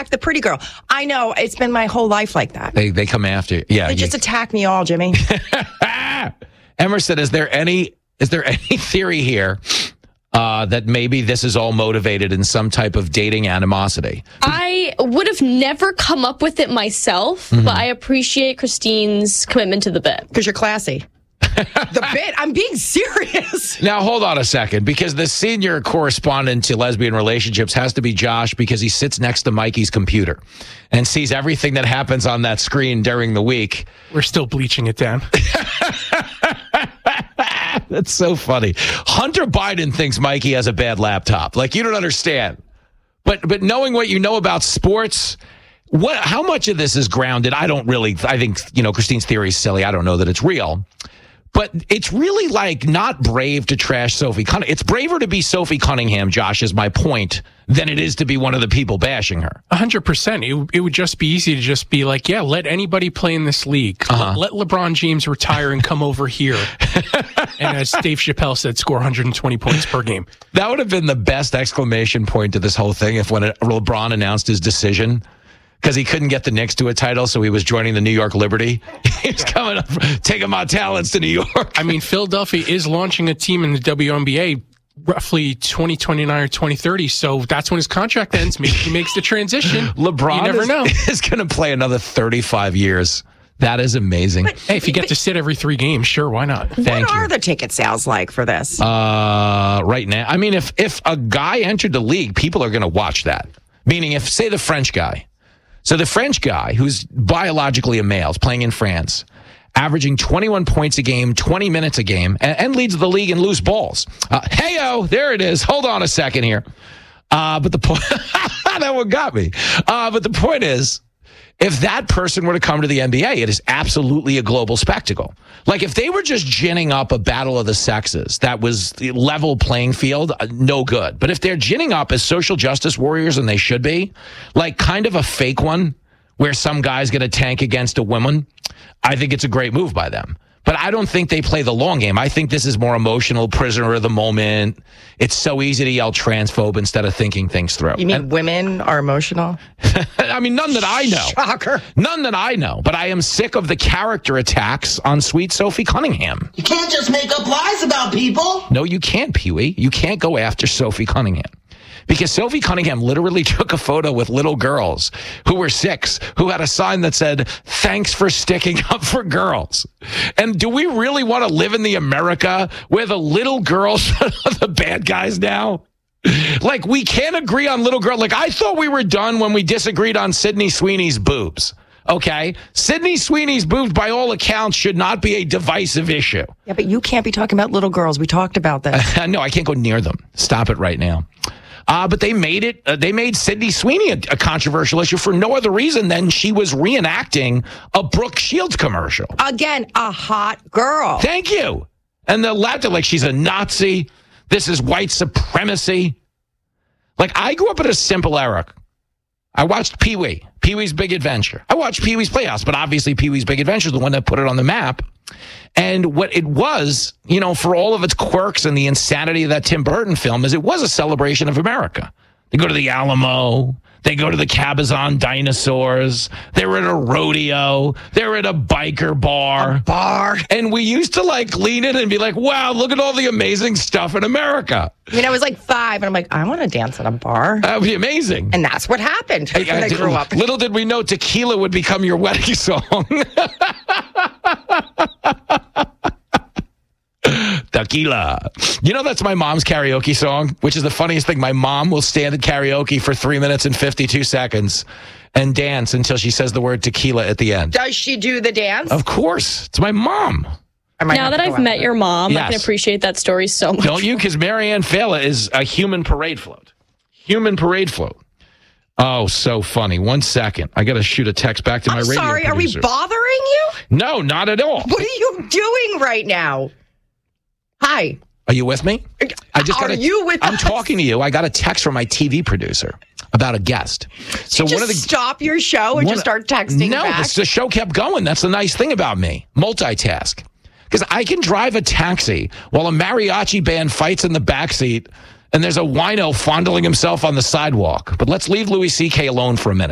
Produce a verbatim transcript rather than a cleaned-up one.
attack the pretty girl. I know. It's been my whole life like that. They they come after you. Yeah. They you, just attack me all, Jimmy. Emerson, is there any is there any theory here uh, that maybe this is all motivated in some type of dating animosity? I would have never come up with it myself, mm-hmm. but I appreciate Christine's commitment to the bit. Because you're classy. The bit? I'm being serious. Now, hold on a second, because the senior correspondent to lesbian relationships has to be Josh, because he sits next to Mikey's computer and sees everything that happens on that screen during the week. We're still bleaching it down. That's so funny. Hunter Biden thinks Mikey has a bad laptop. Like, you don't understand. But but knowing what you know about sports, what how much of this is grounded? I don't really, I think, you know, Christine's theory is silly. I don't know that it's real. But it's really, like, not brave to trash Sophie Cunningham. It's braver to be Sophie Cunningham, Josh, is my point, than it is to be one of the people bashing her. A hundred percent. It it would just be easy to just be like, yeah, let anybody play in this league. Uh-huh. Let, let LeBron James retire and come over here. And as Dave Chappelle said, score one hundred twenty points per game. That would have been the best exclamation point to this whole thing if when LeBron announced his decision, because he couldn't get the Knicks to a title, so he was joining the New York Liberty. He's coming up, taking my talents to New York. I mean, Philadelphia is launching a team in the W N B A roughly twenty twenty-nine or twenty thirty, so that's when his contract ends. Maybe he makes the transition. LeBron you never is, know. is going to play another thirty-five years. That is amazing. But, hey, if you get to sit every three games, sure, why not? Thank what you. are the ticket sales like for this? Uh, right now, I mean, if if a guy entered the league, people are going to watch that. Meaning, if, say, the French guy. So the French guy, who's biologically a male, is playing in France, averaging twenty-one points a game, twenty minutes a game, and, and leads the league in loose balls. Uh, hey-o, there it is. Hold on a second here. Uh, but the point, that one got me. Uh, but the point is, if that person were to come to the N B A, it is absolutely a global spectacle. Like, if they were just ginning up a battle of the sexes that was the level playing field, uh, no good. But if they're ginning up as social justice warriors, and they should be, like kind of a fake one where some guy's going to tank against a woman, I think it's a great move by them. But I don't think they play the long game. I think this is more emotional, prisoner of the moment. It's so easy to yell transphobe instead of thinking things through. You mean and, women are emotional? I mean, none that I know. Shocker. None that I know. But I am sick of the character attacks on sweet Sophie Cunningham. You can't just make up lies about people. No, you can't, Pee-wee. You can't go after Sophie Cunningham. Because Sophie Cunningham literally took a photo with little girls who were six, who had a sign that said, "Thanks for sticking up for girls." And do we really want to live in the America where the little girls are the bad guys now? Like, we can't agree on little girl. Like, I thought we were done when we disagreed on Sydney Sweeney's boobs. Okay? Sydney Sweeney's boobs, by all accounts, should not be a divisive issue. Yeah, but you can't be talking about little girls. We talked about that. No, I can't go near them. Stop it right now. Uh, but they made it, uh, they made Sydney Sweeney a, a controversial issue for no other reason than she was reenacting a Brooke Shields commercial. Again, a hot girl. Thank you. And the left are like, she's a Nazi. This is white supremacy. Like, I grew up in a simple era. I watched Pee-wee, Pee-wee's Big Adventure. I watched Pee-wee's Playhouse, but obviously Pee-wee's Big Adventure is the one that put it on the map. And what it was, you know, for all of its quirks and the insanity of that Tim Burton film, is it was a celebration of America. They go to the Alamo. They go to the Cabazon dinosaurs. They were at a rodeo. They were at a biker bar. A bar. And we used to, like, lean in and be like, wow, look at all the amazing stuff in America. I mean, I was like five, and I'm like, I want to dance at a bar. That would be amazing. And that's what happened when I, I did, grew up. Little did we know tequila would become your wedding song. Tequila. You know, that's my mom's karaoke song, which is the funniest thing. My mom will stand at karaoke for three minutes and fifty-two seconds and dance until she says the word tequila at the end. Does she do the dance? Of course. It's my mom. Now that I've met your mom, yes. I can appreciate that story so much. Don't you? Because Marianne Fela is a human parade float. Human parade float. Oh, so funny. One second. I got to shoot a text back to my I'm radio sorry, producer. are we bothering you? No, not at all. What are you doing right now? Hi. Are you with me? I just Are got a, you with I'm us? talking to you. I got a text from my T V producer about a guest. So just one of the stop your show and one, just start texting No, back? the, the show kept going. That's the nice thing about me. Multitask. Because I can drive a taxi while a mariachi band fights in the backseat and there's a wino fondling himself on the sidewalk. But let's leave Louis C K alone for a minute.